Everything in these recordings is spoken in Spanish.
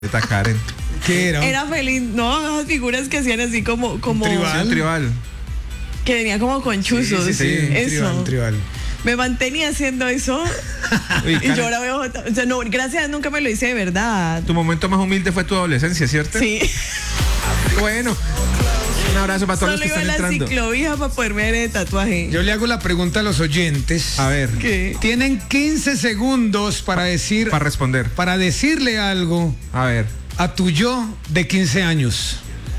Karen. ¿Qué era? Era feliz, no, esas figuras que hacían así como Un tribal. que venía como con chuzos. Eso. Un tribal. Me mantenía haciendo eso. Uy, Y Karen, yo ahora veo, o sea, no, gracias, nunca me lo hice de verdad. tu momento más humilde fue tu adolescencia, ¿cierto? Sí. Bueno, un abrazo para todos Solo los que iba a están la entrando. ciclovía para poderme ver el tatuaje. Yo le hago la pregunta a los oyentes. A ver, ¿Qué? Tienen 15 segundos para responder. para decirle algo A ver. a tu yo de 15 años.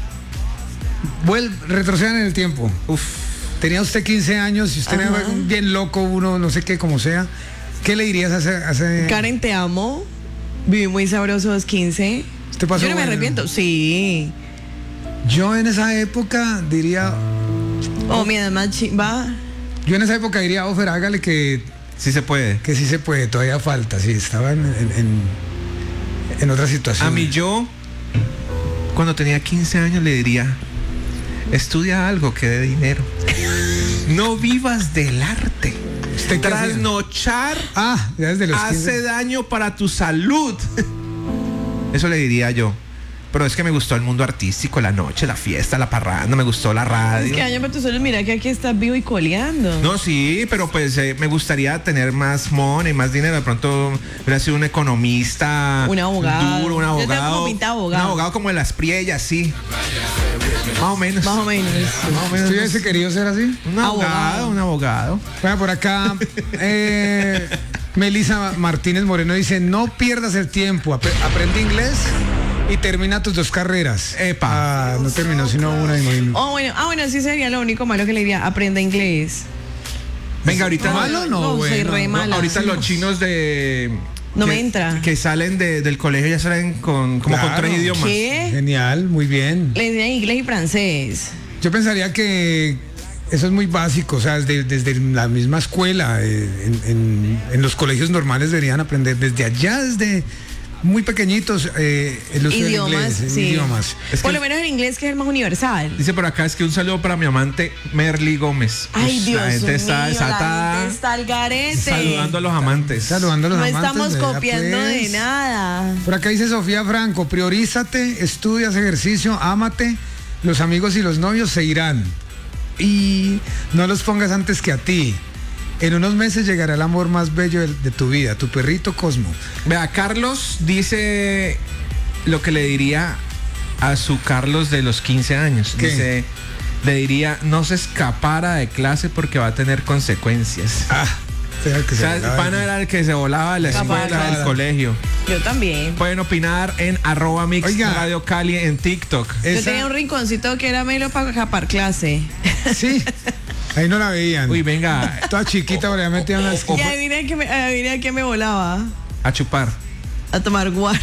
Retrocedan en el tiempo. Uf. Tenía usted 15 años y usted era Ajá. bien loco, uno, no sé qué, como sea. ¿Qué le dirías a ese? Karen, te amo. Viví muy sabrosos 15. ¿Te pasó Yo no me bueno? arrepiento. Sí. Yo en esa época diría, Oh, mi edad más va. yo en esa época diría, Ofer, hágale que Sí se puede. sí se puede, todavía falta, sí, estaba en otra situación. A mí yo, cuando tenía 15 años, le diría, estudia algo que dé dinero. No vivas del arte. ¿Usted qué hacía? Trasnochar Ya desde los 15. hace daño para tu salud. Eso le diría yo. Pero es que me gustó el mundo artístico, la noche, la fiesta, la parranda, me gustó la Es radio. que año para tus ojos, mira que aquí estás vivo y coleando. No, sí, pero pues me gustaría tener más money, más dinero. De pronto hubiera sido un economista Un abogado. duro, un Yo tengo abogado. como pinta de abogado. Un abogado como de las Priellas, sí. Más o menos. Más o menos. Más o menos. ¿Usted hubiese querido ser así? Un abogado, un abogado. Bueno, por acá, Melissa Martínez Moreno dice, no pierdas el tiempo, aprende inglés y termina tus 2 carreras. Epa. No terminó sino una, imagino. Oh, bueno, sí sería lo único malo que le diría, aprenda inglés. Venga, ahorita. ¿Malo? No, soy bueno, re no, mala. Ahorita los chinos de. No que- me entra. Que salen del colegio ya salen como con Claro. 3 idiomas. ¿Qué? Genial, muy bien. Le enseñan inglés y francés. Yo pensaría que eso es muy básico, o sea, desde la misma escuela, en los colegios normales deberían aprender desde allá, desde muy pequeñitos, el uso Idiomas, del inglés, sí. idiomas. Es que- Por lo menos el inglés, que es el más universal. Dice por acá, es que un saludo para mi amante Merly Gómez. Ay, Uf, Dios la gente mío, está desatada. la gente está al garete. Saludando a los amantes. Saludando a los No amantes, estamos ¿verdad, copiando pues? de nada. Por acá dice Sofía Franco, priorízate, estudias ejercicio, ámate, los amigos y los novios se irán. Y no los pongas antes que a ti. En unos meses llegará el amor más bello de tu vida, tu perrito Cosmo. Vea, Carlos dice lo que le diría a su Carlos de los 15 años. ¿Qué? Dice, le diría, no se escapara de clase porque va a tener consecuencias. O sea, que O sea, se el la- pana era el que se volaba de la escuela, Escapada. del colegio. Yo también. Pueden opinar en @mix Oiga. Radio Cali en TikTok. Yo Esa- tenía un rinconcito que era melo para escapar clase. Sí, ahí no la veían. Uy, venga, Toda chiquita, pero ya metía una Y adivina que me volaba a chupar. a tomar guaro.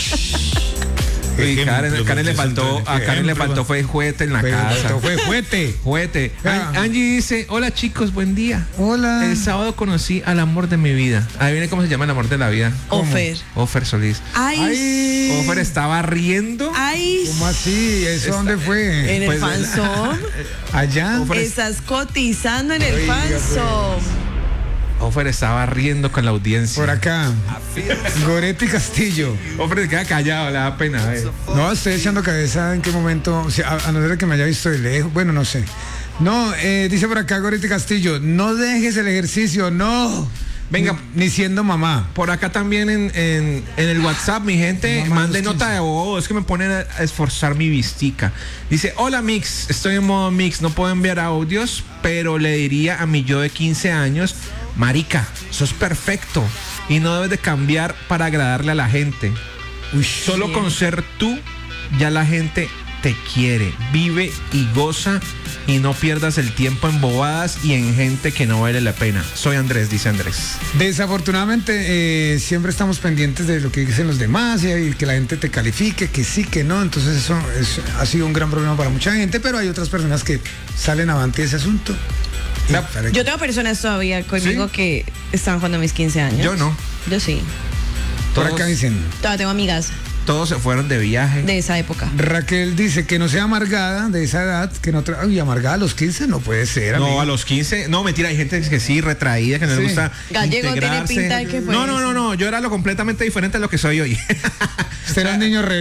Uy, Ejemplo, Karen le faltó, a Karen le ejemplo. faltó fue juguete en la casa. Fue fuerte. Juguete. Ah. Angie dice, hola chicos, buen día. Hola. El sábado conocí al amor de mi vida. Ahí viene cómo se llama el amor de la vida. Ofer. Ofer Solís. Ay. Ay, Ofer estaba riendo. Ay. ¿cómo así? ¿Eso dónde fue? En el Pues, fanzón. Allá. Ofer, Estás cotizando en el Oiga, fanzón. Ofer estaba riendo con la audiencia. Por acá. Goretti Castillo. Ofer se queda callado, le da pena. No, estoy echando cabeza en qué momento, o sea, a no ser que me haya visto de lejos, bueno, no sé. No, dice por acá Goretti Castillo, no dejes el ejercicio, no. Venga. Ni siendo mamá. Por acá también en el WhatsApp, mi gente, Mamá, mande los nota de voz, es que me ponen a esforzar mi vistica. Dice, hola Mix, estoy en modo Mix, no puedo enviar audios, pero le diría a mi yo de 15 años, marica, sos perfecto y no debes de cambiar para agradarle a la gente. Solo con ser tú, ya la gente te quiere. Vive y goza y no pierdas el tiempo en bobadas y en gente que no vale la pena. Soy Andrés, dice Andrés. Desafortunadamente siempre estamos pendientes de lo que dicen los demás y que la gente te califique, que sí, que no. Entonces eso ha sido un gran problema para mucha gente, pero hay otras personas que salen avante de ese asunto. Y Yo tengo personas todavía conmigo que están jugando a mis 15 años. Yo no. Yo sí. por Todos- acá dicen, Todavía tengo amigas. todos se fueron de viaje. De esa época. Raquel dice que no sea amargada de esa edad, que no Uy, amargada a los 15 no puede ser, No, amigo. a los 15, no, mentira, hay gente que sí, retraída, que no Sí. le gusta Gallego tiene integrarse. pinta de que fue No, yo era lo completamente diferente a lo que soy hoy. Usted era un niño